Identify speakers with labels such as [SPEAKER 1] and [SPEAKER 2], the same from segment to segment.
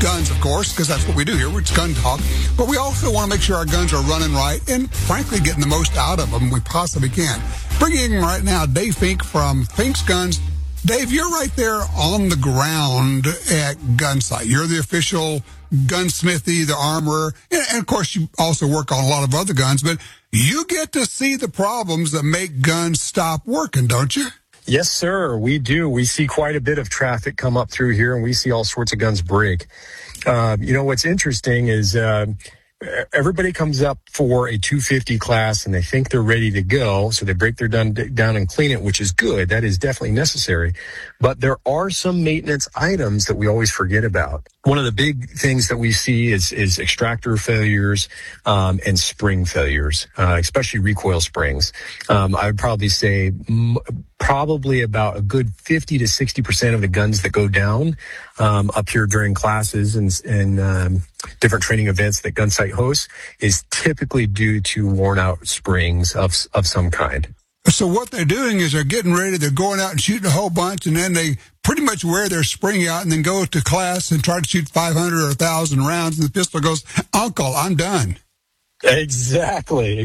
[SPEAKER 1] guns, of course, because that's what we do here. We're gun talk. But we also want to make sure our guns are running right and, frankly, getting the most out of them we possibly can. Bringing in right now Dave Fink from Fink's Guns. Dave, you're right there on the ground at Gunsight. You're the official gunsmithy, the armorer, and of course you also work on a lot of other guns, but you get to see the problems that make guns stop working, don't you?
[SPEAKER 2] Yes, sir, we do. We see quite a bit of traffic come up through here, and we see all sorts of guns break. What's interesting is everybody comes up for a 250 class and they think they're ready to go, so they break their gun down and clean it, which is good. That is definitely necessary. But there are some maintenance items that we always forget about. One of the big things that we see is extractor failures and spring failures, especially recoil springs. I would probably say probably about a good 50 to 60% of the guns that go down up here during classes and different training events that Gunsight hosts is typically due to worn out springs of some kind.
[SPEAKER 1] So what they're doing is they're getting ready, they're going out and shooting a whole bunch, and then they pretty much wear their spring out and then go to class and try to shoot 500 or 1,000 rounds, and the pistol goes, "Uncle, I'm done."
[SPEAKER 2] Exactly.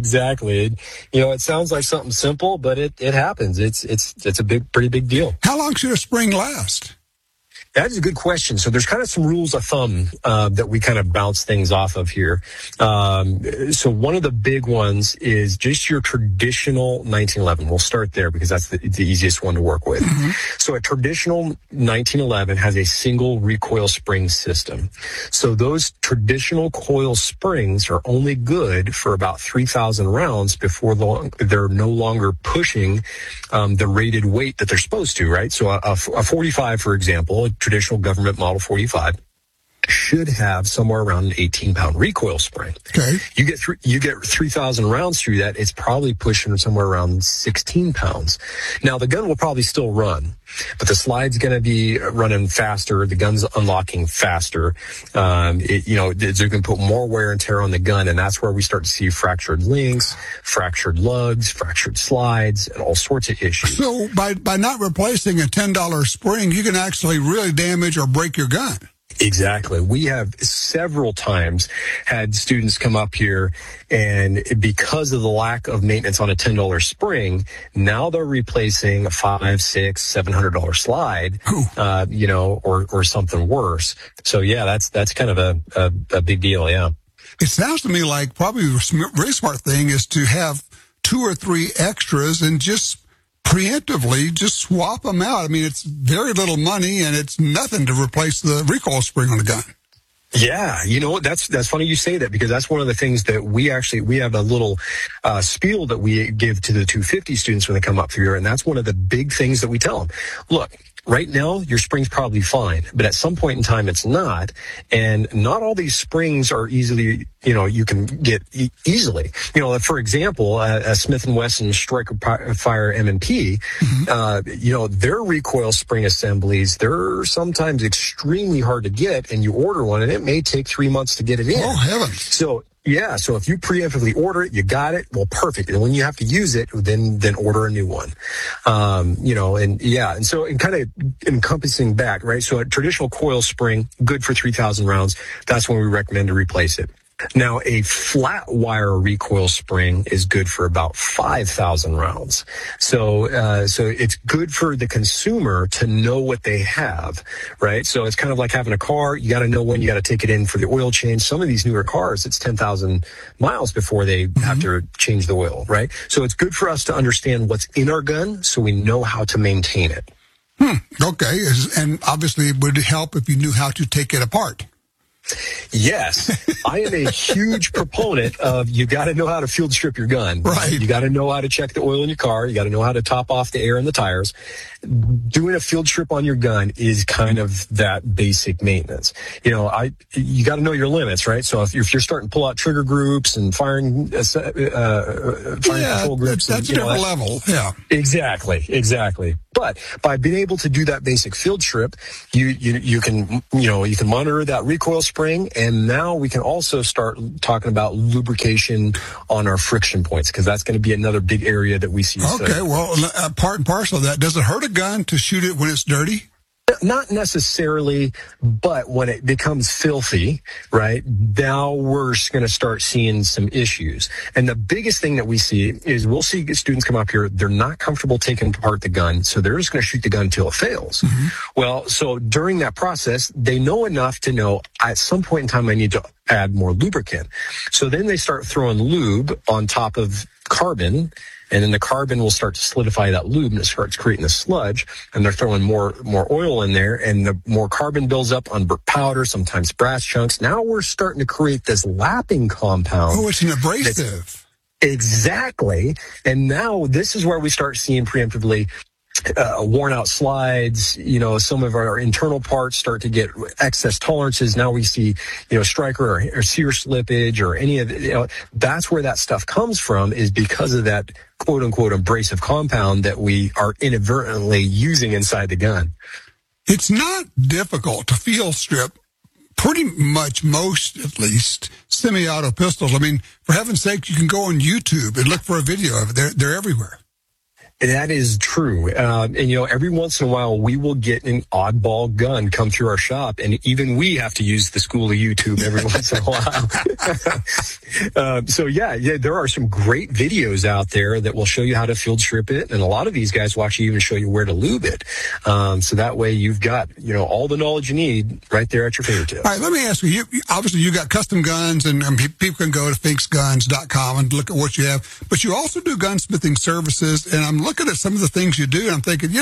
[SPEAKER 2] It sounds like something simple, but it happens. It's a pretty big deal.
[SPEAKER 1] How long should a spring last?
[SPEAKER 2] That is a good question. So there's kind of some rules of thumb that we kind of bounce things off of here. So one of the big ones is just your traditional 1911. We'll start there because that's the easiest one to work with. Mm-hmm. So a traditional 1911 has a single recoil spring system. So those traditional coil springs are only good for about 3,000 rounds before they're no longer pushing the rated weight that they're supposed to, right? So a 45, for example, traditional government model 45 should have somewhere around an 18-pound recoil spring.
[SPEAKER 1] Okay.
[SPEAKER 2] You get 3,000 rounds through that, it's probably pushing somewhere around 16 pounds. Now, the gun will probably still run, but the slide's going to be running faster. The gun's unlocking faster. They're going to put more wear and tear on the gun, and that's where we start to see fractured links, fractured lugs, fractured slides, and all sorts of issues.
[SPEAKER 1] So by not replacing a $10 spring, you can actually really damage or break your gun.
[SPEAKER 2] Exactly. We have several times had students come up here, and because of the lack of maintenance on a $10 spring, now they're replacing a $500, $600, $700 slide, or something worse. So yeah, that's kind of a big deal. Yeah.
[SPEAKER 1] It sounds to me like probably the very smart thing is to have 2 or 3 extras and just preemptively just swap them out. I mean, it's very little money and it's nothing to replace the recoil spring on the gun.
[SPEAKER 2] Yeah, that's funny you say that, because that's one of the things that we have a little spiel that we give to the 250 students when they come up here, and that's one of the big things that we tell them. Look, right now, your spring's probably fine, but at some point in time, it's not. And not all these springs are easily, you can get easily. For example, a Smith & Wesson Striker Fire M&P, mm-hmm. Their recoil spring assemblies, they're sometimes extremely hard to get, and you order one, and it may take 3 months to get it in.
[SPEAKER 1] Oh, heavens.
[SPEAKER 2] So if you preemptively order it, you got it, well, perfect. And when you have to use it, then order a new one. And so kind of encompassing back, right? So a traditional coil spring, good for 3,000 rounds. That's when we recommend to replace it. Now, a flat wire recoil spring is good for about 5,000 rounds. So it's good for the consumer to know what they have, right? So it's kind of like having a car. You got to know when you got to take it in for the oil change. Some of these newer cars, it's 10,000 miles before they mm-hmm. have to change the oil, right? So it's good for us to understand what's in our gun so we know how to maintain it.
[SPEAKER 1] Okay. And obviously it would help if you knew how to take it apart.
[SPEAKER 2] Yes, I am a huge proponent of you got to know how to field strip your gun.
[SPEAKER 1] Right.
[SPEAKER 2] You got to know how to check the oil in your car. You got to know how to top off the air in the tires. Doing a field strip on your gun is kind of that basic maintenance. You got to know your limits, right? So if you're starting to pull out trigger groups and firing control groups,
[SPEAKER 1] that's a different level. Yeah,
[SPEAKER 2] exactly. But by being able to do that basic field strip, you can monitor that recoil spring, and now we can also start talking about lubrication on our friction points, because that's going to be another big area that we see.
[SPEAKER 1] Okay, well, part and parcel of that, does it hurt a gun to shoot it when it's dirty?
[SPEAKER 2] Not necessarily, but when it becomes filthy, right, now we're going to start seeing some issues. And the biggest thing that we see is we'll see students come up here, they're not comfortable taking apart the gun, so they're just going to shoot the gun until it fails. Mm-hmm. Well, so during that process, they know enough to know at some point in time I need to add more lubricant. So then they start throwing lube on top of carbon, and then the carbon will start to solidify that lube, and it starts creating a sludge, and they're throwing more oil in there, and the more carbon builds up on powder, sometimes brass chunks. Now we're starting to create this lapping compound.
[SPEAKER 1] Oh, it's an abrasive.
[SPEAKER 2] Exactly. And now this is where we start seeing preemptively worn out slides, some of our internal parts start to get excess tolerances. Now we see, striker or sear slippage or any of it. That's where that stuff comes from, is because of that quote unquote abrasive compound that we are inadvertently using inside the gun.
[SPEAKER 1] It's not difficult to field strip pretty much most, at least, semi-auto pistols. I mean, for heaven's sake, you can go on YouTube and look for a video of it. They're everywhere.
[SPEAKER 2] That is true. And every once in a while, we will get an oddball gun come through our shop, and even we have to use the school of YouTube every once in a while. So there are some great videos out there that will show you how to field strip it. And a lot of these guys will actually even show you where to lube it. So that way you've got, all the knowledge you need right there at your fingertips.
[SPEAKER 1] All right, let me ask you, obviously you got custom guns, and people can go to finksguns.com and look at what you have, but you also do gunsmithing services, and I'm looking at some of the things you do, and I'm thinking,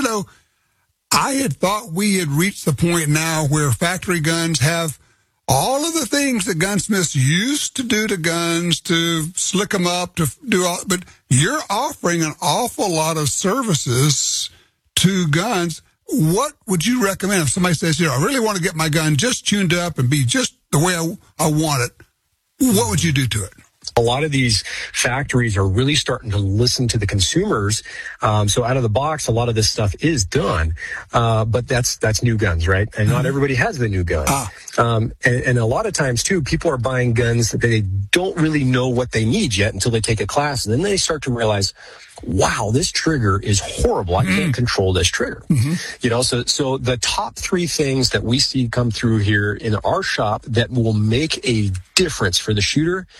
[SPEAKER 1] I had thought we had reached the point now where factory guns have all of the things that gunsmiths used to do to guns, to slick them up, to do all, but you're offering an awful lot of services to guns. What would you recommend if somebody says, I really want to get my gun just tuned up and be just the way I want it? What would you do to it?
[SPEAKER 2] A lot of these factories are really starting to listen to the consumers. So out of the box, a lot of this stuff is done. But that's new guns, right? And not everybody has the new gun. And a lot of times too, people are buying guns that they don't really know what they need yet until they take a class. And then they start to realize, wow, this trigger is horrible. I can't control this trigger. Mm-hmm. So the top 3 things that we see come through here in our shop that will make a difference for the shooter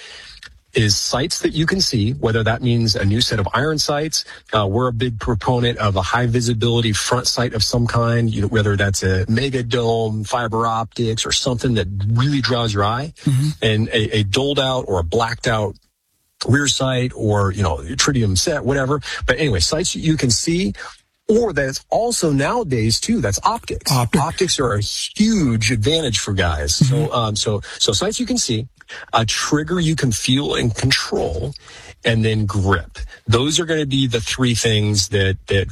[SPEAKER 2] is sights that you can see, whether that means a new set of iron sights. We're a big proponent of a high visibility front sight of some kind, whether that's a mega dome, fiber optics, or something that really draws your eye, and a doled out or a blacked out rear sight, or, tritium set, whatever. But anyway, sights that you can see. Or that's also nowadays too, that's optics. Optics are a huge advantage for guys. So sights you can see, a trigger you can feel and control, and then grip. Those are going to be the 3 things that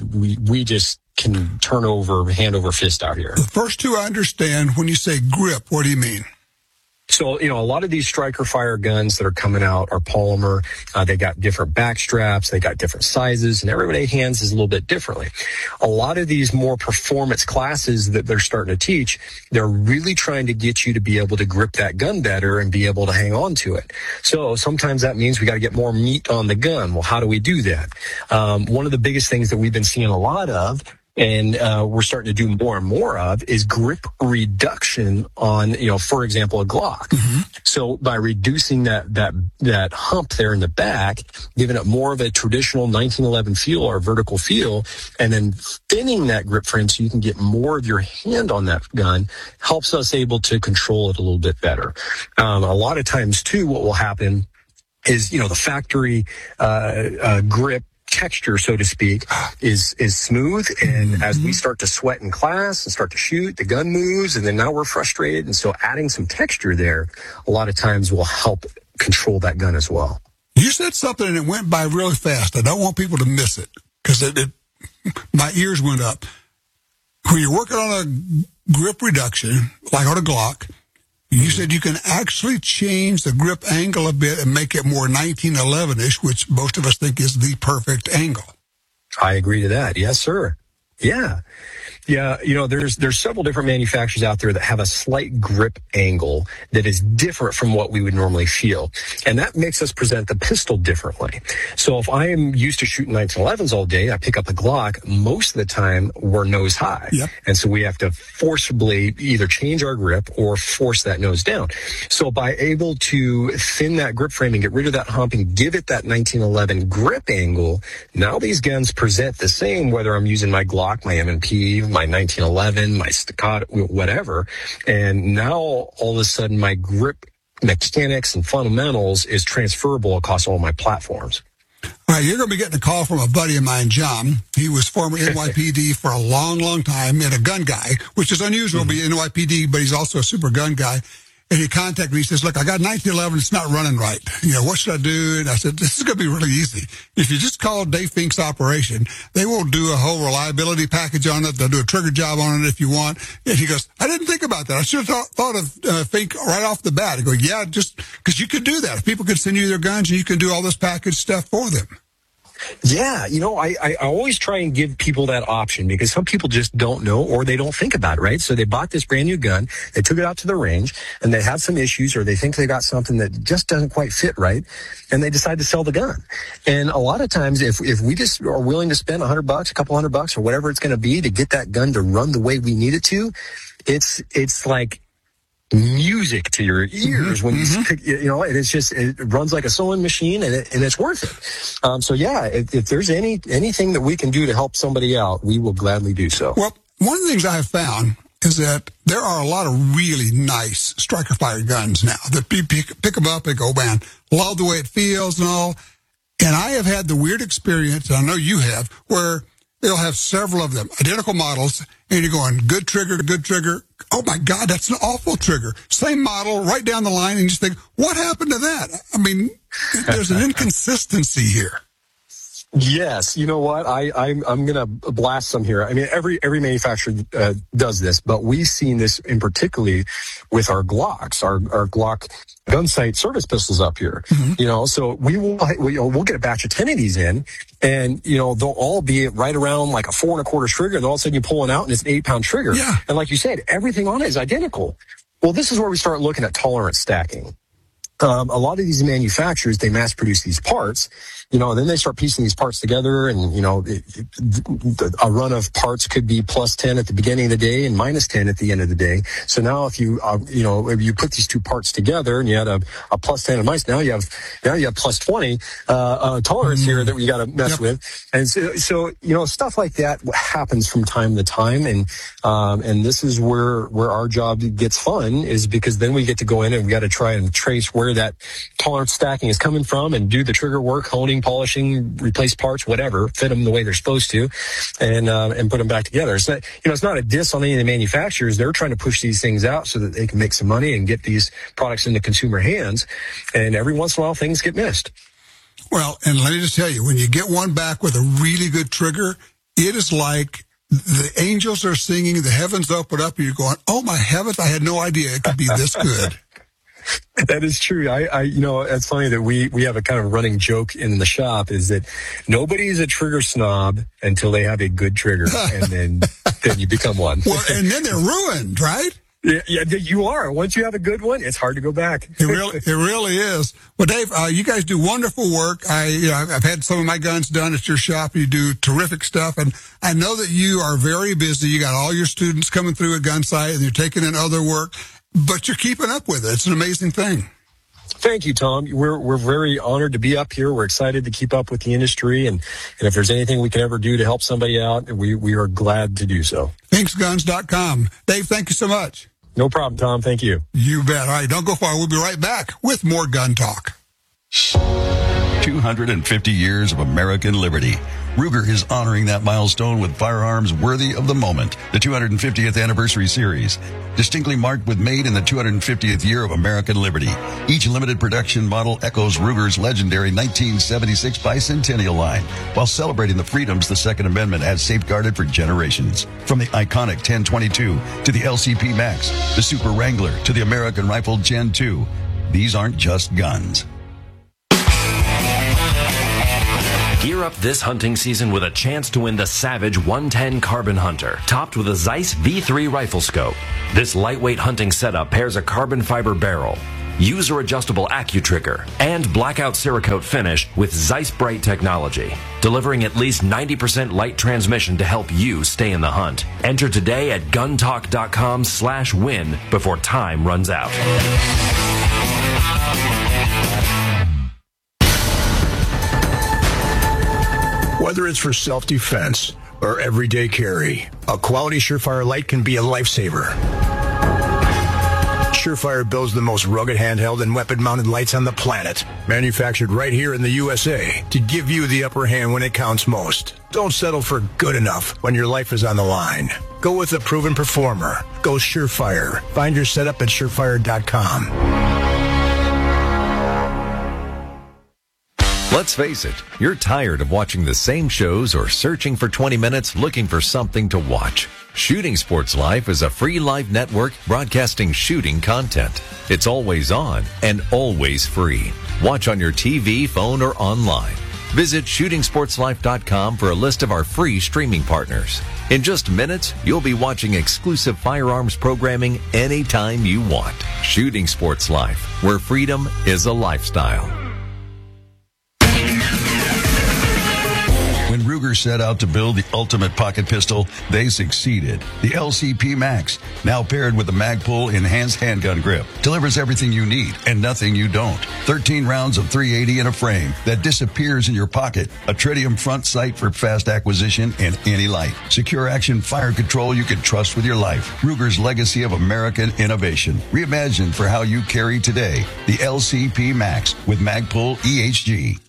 [SPEAKER 2] we just can turn over, hand over fist out here.
[SPEAKER 1] The first 2 I understand. When you say grip, what do you mean?
[SPEAKER 2] So, a lot of these striker fire guns that are coming out are polymer. They got different back straps. They got different sizes, and everybody hands is a little bit differently. A lot of these more performance classes that they're starting to teach, they're really trying to get you to be able to grip that gun better and be able to hang on to it. So sometimes that means we got to get more meat on the gun. Well, how do we do that? One of the biggest things that we've been seeing a lot of, and we're starting to do more and more of, is grip reduction on, for example, a Glock. Mm-hmm. So by reducing that hump there in the back, giving it more of a traditional 1911 feel or vertical feel, and then thinning that grip frame so you can get more of your hand on that gun, helps us able to control it a little bit better. A lot of times too, what will happen is, the factory grip texture, so to speak, is smooth. And as we start to sweat in class and start to shoot, the gun moves, and then now we're frustrated. And so adding some texture there, a lot of times will help control that gun as well.
[SPEAKER 1] You said something and it went by really fast. I don't want people to miss it, because my ears went up. When you're working on a grip reduction, like on a Glock, you said you can actually change the grip angle a bit and make it more 1911-ish, which most of us think is the perfect angle.
[SPEAKER 2] I agree to that. Yes, sir. Yeah. Yeah, there's several different manufacturers out there that have a slight grip angle that is different from what we would normally feel. And that makes us present the pistol differently. So if I am used to shooting 1911s all day, I pick up the Glock, most of the time we're nose high.
[SPEAKER 1] Yep.
[SPEAKER 2] And so we have to forcibly either change our grip or force that nose down. So by able to thin that grip frame and get rid of that hump and give it that 1911 grip angle, now these guns present the same, whether I'm using my Glock, my M&P, my 1911, my Staccato, whatever. And now all of a sudden my grip mechanics and fundamentals is transferable across all my platforms.
[SPEAKER 1] All right, you're going to be getting a call from a buddy of mine, John. He was former NYPD for a long, long time and a gun guy, which is unusual to be NYPD, but he's also a super gun guy. And he contacted me. He says, look, I got 1911. It's not running right. What should I do? And I said, this is going to be really easy. If you just call Dave Fink's operation, they will do a whole reliability package on it. They'll do a trigger job on it if you want. And he goes, I didn't think about that. I should have thought of Fink right off the bat. I go, yeah, just because you could do that. If people could send you their guns and you can do all this package stuff for them.
[SPEAKER 2] Yeah, I always try and give people that option because some people just don't know or they don't think about it, right? So they bought this brand new gun, they took it out to the range, and they have some issues or they think they got something that just doesn't quite fit right, and they decide to sell the gun. And a lot of times, if we just are willing to spend $100, a couple $100, or whatever it's going to be to get that gun to run the way we need it to, it's like music to your ears when you pick, and it's just, it runs like a sewing machine and it's worth it. So yeah, if there's anything that we can do to help somebody out, we will gladly do so.
[SPEAKER 1] Well, one of the things I have found is that there are a lot of really nice striker fire guns now that pick them up and go, man, love the way it feels and all. And I have had the weird experience, and I know you have, where they'll have several of them, identical models, and you're going, good trigger. Oh, my God, that's an awful trigger. Same model, right down the line, and you just think, what happened to that? I mean, there's an inconsistency here.
[SPEAKER 2] Yes, you know what? I'm going to blast some here. I mean, every manufacturer does this, but we've seen this in particularly with our Glocks, our Glock gun sight service pistols up here. So we'll get a batch of 10 of these in, and they'll all be right around like a 4 1/4 trigger, and all of a sudden you pull it out and it's an 8-pound trigger.
[SPEAKER 1] Yeah.
[SPEAKER 2] And like you said, everything on it is identical. Well, this is where we start looking at tolerance stacking. A lot of these manufacturers, they mass produce these parts, and then they start piecing these parts together, and, a run of parts could be +10 at the beginning of the day and -10 at the end of the day. So now if you, if you put these two parts together and you had a +10 and -, now you have +20, tolerance here that we got to mess with. And so, stuff like that happens from time to time. And this is where our job gets fun, is because then we get to go in and we got to try and trace where that tolerance stacking is coming from and do the trigger work, honing, polishing, replace parts, whatever, fit them the way they're supposed to, and put them back together. It's not, it's not a diss on any of the manufacturers. They're trying to push these things out so that they can make some money and get these products into consumer hands. And every once in a while, things get missed.
[SPEAKER 1] Well, and let me just tell you, when you get one back with a really good trigger, it is like the angels are singing, the heavens open up, and you're going, oh my heavens, I had no idea it could be this good.
[SPEAKER 2] That is true. It's funny that we have a kind of running joke in the shop, is that nobody's a trigger snob until they have a good trigger, and then you become one.
[SPEAKER 1] Well, and then they're ruined, right?
[SPEAKER 2] Yeah, you are. Once you have a good one, it's hard to go back.
[SPEAKER 1] It really is. Well, Dave, you guys do wonderful work. I've had some of my guns done at your shop. You do terrific stuff, and I know that you are very busy. You got all your students coming through at Gunsight, and you're taking in other work. But you're keeping up with it. It's an amazing thing.
[SPEAKER 2] Thank you, Tom. We're very honored to be up here. We're excited to keep up with the industry, and if there's anything we can ever do to help somebody out, we are glad to do so.
[SPEAKER 1] FinksGuns.com. Dave, thank you so much.
[SPEAKER 2] No problem, Tom. Thank you.
[SPEAKER 1] You bet. All right, don't go far. We'll be right back with more gun talk.
[SPEAKER 3] 250 years of American liberty. Ruger is honoring that milestone with firearms worthy of the moment. The 250th Anniversary Series, distinctly marked with made in the 250th year of American liberty. Each limited production model echoes Ruger's legendary 1976 bicentennial line, while celebrating the freedoms the Second Amendment has safeguarded for generations. From the iconic 1022 to the LCP Max, the Super Wrangler to the American Rifle Gen 2. These aren't just guns.
[SPEAKER 4] Gear up this hunting season with a chance to win the Savage 110 Carbon Hunter, topped with a Zeiss V3 rifle scope. This lightweight hunting setup pairs a carbon fiber barrel, user-adjustable AccuTrigger, and blackout Cerakote finish with Zeiss Bright technology, delivering at least 90% light transmission to help you stay in the hunt. Enter today at guntalk.com/win before time runs out.
[SPEAKER 5] Whether it's for self-defense or everyday carry, a quality Surefire light can be a lifesaver. Surefire builds the most rugged handheld and weapon-mounted lights on the planet, manufactured right here in the USA to give you the upper hand when it counts most. Don't settle for good enough when your life is on the line. Go with a proven performer. Go Surefire. Find your setup at surefire.com.
[SPEAKER 6] Let's face it, you're tired of watching the same shows or searching for 20 minutes looking for something to watch. Shooting Sports Life is a free live network broadcasting shooting content. It's always on and always free. Watch on your TV, phone, or online. Visit shootingsportslife.com for a list of our free streaming partners. In just minutes, you'll be watching exclusive firearms programming anytime you want. Shooting Sports Life, where freedom is a lifestyle.
[SPEAKER 3] When Ruger set out to build the ultimate pocket pistol, they succeeded. The LCP Max, now paired with the Magpul enhanced handgun grip, delivers everything you need and nothing you don't. 13 rounds of .380 in a frame that disappears in your pocket. A tritium front sight for fast acquisition in any light. Secure action fire control you can trust with your life. Ruger's legacy of American innovation. Reimagined for how you carry today. The LCP Max with Magpul EHG.